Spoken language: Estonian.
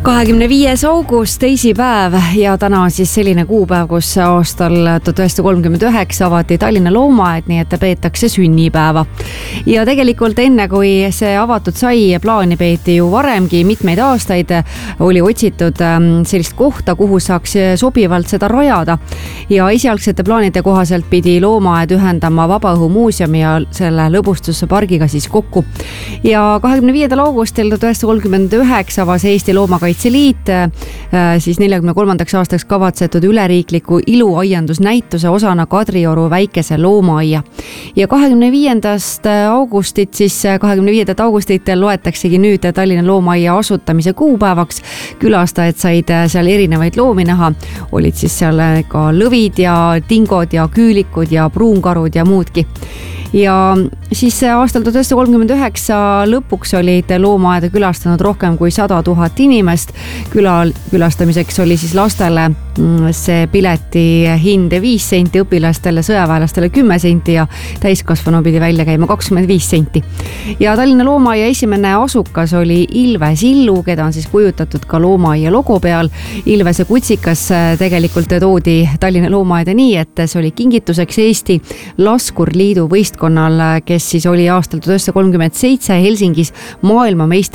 25. august, teisipäev ja täna on siis selline kuupäev, kus aastal 1939 avati Tallinna loomaaed, nii et peetakse sünnipäeva. Ja tegelikult enne, kui see avatud sai, plaani peeti ju varemgi mitmeid aastaid, oli otsitud sellist kohta, kuhu saaks sobivalt seda rajada. Ja esialgsete plaanide kohaselt pidi loomaaed ühendama Vabaõhumuuseumi ja selle lõbustuspargiga siis kokku. Ja 25. augustil 1939 avas Eesti Loomakaitse Liit siis 43. aastaks kavatsetud üleriikliku iluaiandusnäituse osana Kadrioru väikese loomaaia. Ja 25. augustit loetaksegi nüüd Tallinna loomaaia asutamise kuupäevaks. Külastajad said seal erinevaid loomi näha. Olid siis seal ka lõvid ja tingod ja küülikud ja pruunkarud ja muudki. Ja siis aastal 1939 lõpuks olid loomaaeda külastanud rohkem kui 100 000 inimest. Külastamiseks oli siis lastele see pileti hind 5 senti, õpilastele, sõjaväelastele 10 senti ja täiskasvanu pidi välja käima 25 senti. Ja Tallinna loomaaia esimene asukas oli Ilves Illu, keda on siis kujutatud ka loomaaia logo peal. Ilvese kutsikas tegelikult toodi Tallinna loomaaeda nii, et see oli kingituseks Eesti Laskurliidu võistkonnal, kes siis oli aastal 1937 Helsingis maailmameistri